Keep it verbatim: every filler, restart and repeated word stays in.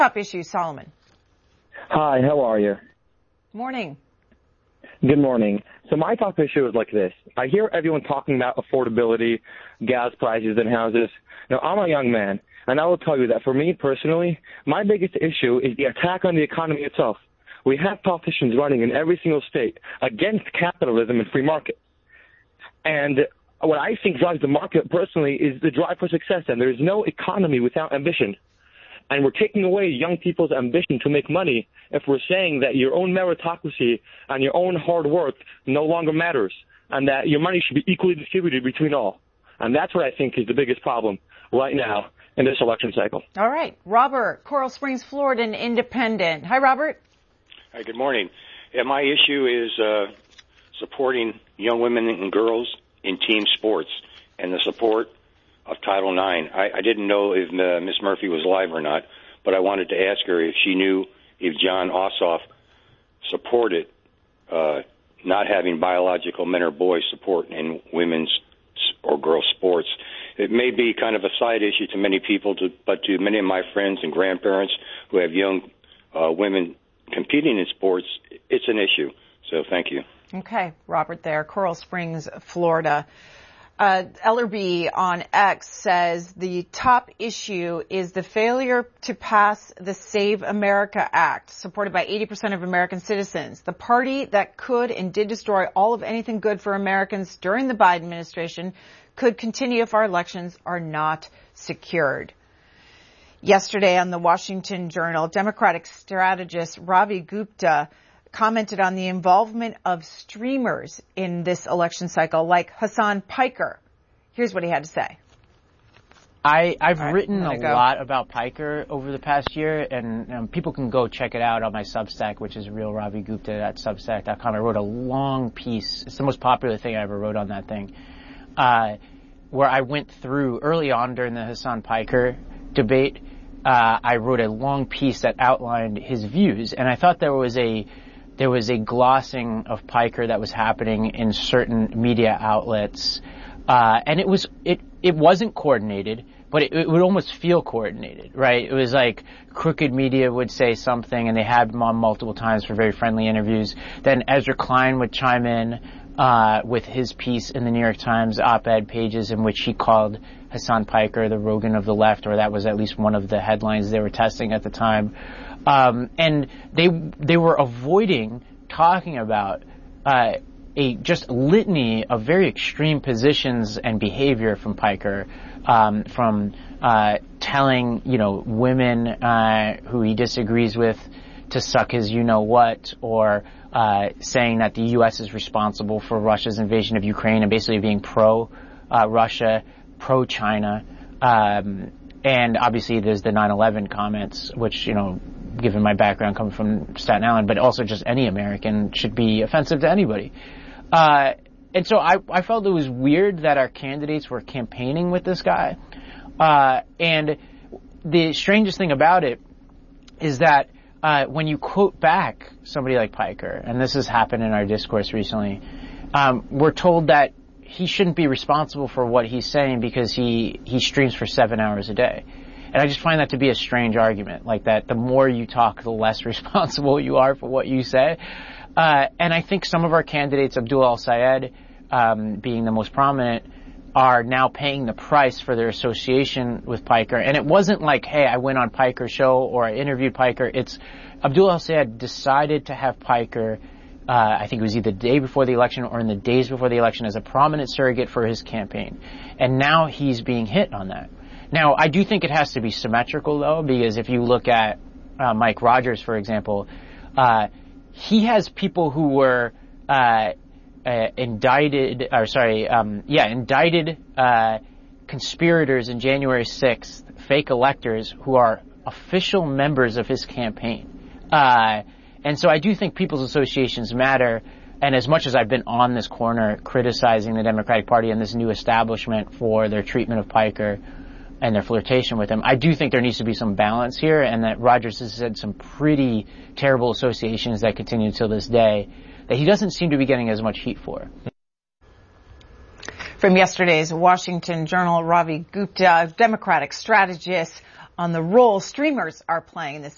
Top issue, Solomon. Hi, how are you? Morning. Good morning. So my top issue is like this. I hear everyone talking about affordability, gas prices, and houses. Now, I'm a young man, and I will tell you that for me personally, my biggest issue is the attack on the economy itself. We have politicians running in every single state against capitalism and free market. And what I think drives the market personally is the drive for success, and there is no economy without ambition. And we're taking away young people's ambition to make money if we're saying that your own meritocracy and your own hard work no longer matters, and that your money should be equally distributed between all. And that's what I think is the biggest problem right now in this election cycle. All right. Robert, Coral Springs, Florida, an independent. Hi, Robert. Hi, good morning. Yeah, my issue is uh, supporting young women and girls in team sports and the support of Title nine. I, I didn't know if uh, Miss Murphy was live or not, but I wanted to ask her if she knew if Jon Ossoff supported uh, not having biological men or boys support in women's or girls' sports. It may be kind of a side issue to many people, to, but to many of my friends and grandparents who have young uh, women competing in sports, it's an issue. So thank you. Okay, Robert there, Coral Springs, Florida. Uh, Ellerby on X says the top issue is the failure to pass the Save America Act, supported by eighty percent of American citizens. The party that could and did destroy all of anything good for Americans during the Biden administration could continue if our elections are not secured. Yesterday on the Washington Journal, Democratic strategist Ravi Gupta commented on the involvement of streamers in this election cycle, like Hasan Piker. Here's what he had to say. I, I've right, written a go. lot about Piker over the past year, and um, people can go check it out on my Substack, which is real ravi gupta dot substack dot com. I wrote a long piece. It's the most popular thing I ever wrote on that thing, uh, where I went through, early on during the Hasan Piker debate, uh, I wrote a long piece that outlined his views, and I thought there was a There was a glossing of Piker that was happening in certain media outlets, uh, and it was it it wasn't coordinated, but it, it would almost feel coordinated, right? It was like Crooked Media would say something, and they had him on multiple times for very friendly interviews. Then Ezra Klein would chime in uh, with his piece in the New York Times op-ed pages, in which he called Hasan Piker the Rogan of the left, or that was at least one of the headlines they were testing at the time. Um, and they they were avoiding talking about uh, a just litany of very extreme positions and behavior from Piker, um, from uh, telling you know women uh, who he disagrees with to suck his you know what, or uh, saying that the U S is responsible for Russia's invasion of Ukraine, and basically being pro uh, Russia, pro China, um, and obviously there's the nine eleven comments, which you know. Given my background coming from Staten Island, but also just any American should be offensive to anybody. Uh, and so I, I felt it was weird that our candidates were campaigning with this guy. Uh, and the strangest thing about it is that uh, when you quote back somebody like Piker, and this has happened in our discourse recently, um, we're told that he shouldn't be responsible for what he's saying because he, he streams for seven hours a day. And I just find that to be a strange argument, like that the more you talk, the less responsible you are for what you say. Uh, and I think some of our candidates, Abdul El-Sayed um, being the most prominent, are now paying the price for their association with Piker. And it wasn't like, hey, I went on Piker's show or I interviewed Piker. It's Abdul El-Sayed decided to have Piker, uh, I think it was either the day before the election or in the days before the election, as a prominent surrogate for his campaign. And now he's being hit on that. Now, I do think it has to be symmetrical, though, because if you look at uh, Mike Rogers, for example, uh, he has people who were uh, uh, indicted, or sorry, um, yeah, indicted uh, conspirators in January sixth, fake electors who are official members of his campaign. Uh, and so I do think people's associations matter. And as much as I've been on this corner criticizing the Democratic Party and this new establishment for their treatment of Piker and their flirtation with him, I do think there needs to be some balance here, and that Rogers has had some pretty terrible associations that continue till this day that he doesn't seem to be getting as much heat for. From yesterday's Washington Journal, Ravi Gupta, Democratic strategist, on the role streamers are playing in this